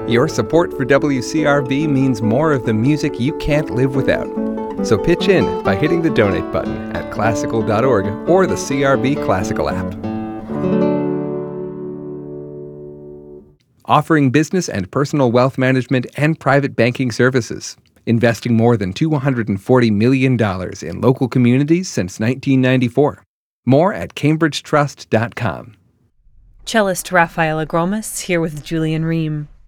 Your support for WCRB means more of the music you can't live without. So pitch in by hitting the donate button at classical.org or the CRB Classical app. Offering business and personal wealth management and private banking services. Investing more than $240 million in local communities since 1994. More at cambridgetrust.com. Cellist Rafael Agromas here with Julian Ream.